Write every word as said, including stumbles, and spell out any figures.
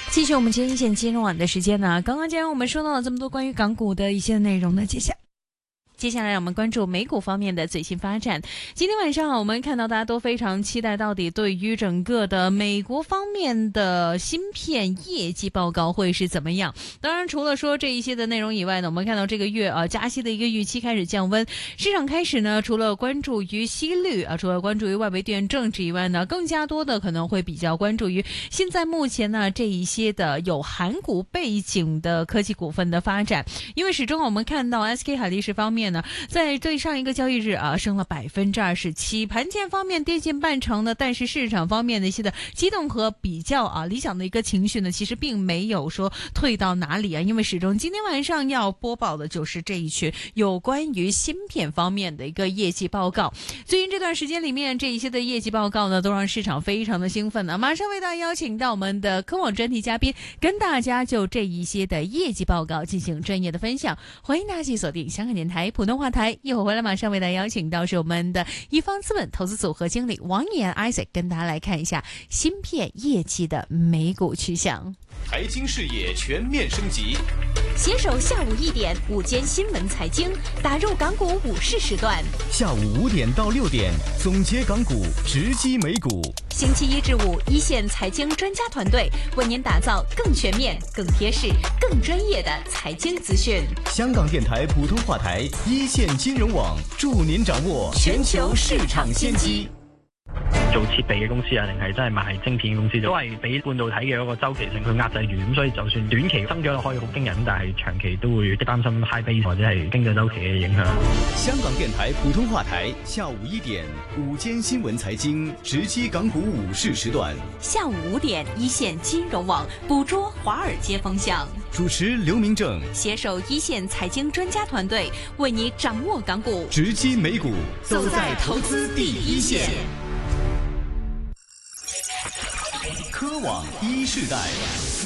继续我们今天一线金融网的时间呢，刚刚既然我们说到了这么多关于港股的一些内容呢，接下接下来我们关注美股方面的最新发展。今天晚上我们看到大家都非常期待，到底对于整个的美国方面的芯片业绩报告会是怎么样。当然除了说这一些的内容以外呢，我们看到这个月啊加息的一个预期开始降温，市场开始呢除了关注于息率啊，除了关注于外围地缘政治以外呢，更加多的可能会比较关注于现在目前呢这一些的有韩股背景的科技股份的发展。因为始终我们看到 S K 海力士方面呢，在对上一个交易日啊，升了百分之二十七，盘前方面跌近半成的，但是市场方面的一些的激动和比较啊理想的一个情绪呢，其实并没有说退到哪里啊，因为始终今天晚上要播报的就是这一群有关于芯片方面的一个业绩报告。最近这段时间里面，这一些的业绩报告呢，都让市场非常的兴奋呢。马上为大家邀请到我们的科网专题嘉宾，跟大家就这一些的业绩报告进行专业的分享。欢迎大家继续锁定香港电台普通话台，一会儿回来马上为大家邀请到是我们的一方资本投资组合经理王岩 Isaac， 跟大家来看一下芯片业绩的美股去向。 财经视野全面升级， 携手下午一点午间新闻财经，打入港股午市时段。 下午五点到六点，总结港股，直击美股。 星期一至五，一线财经专家团队为您打造更全面、更贴实、更专业的财经资讯。 香港電台普通話台一線金融網，助您掌握全球市場先機。 做設備嘅公司啊，定係真係賣晶片嘅公司，都係俾半導體嘅嗰個周期性去壓制住，咁所以就算短期增長可以好驚人，但係長期都會擔心 high base 或者係經濟周期嘅影響。 香港電台普通話台下午一點午間新聞財經，直擊港股午市時段。 下午五點，一線金融網捕捉華爾街風向。 主持劉明正， 攜手一線財經專家團隊，為你掌握港股， 直擊美股，走在投資第一線。科網一世代。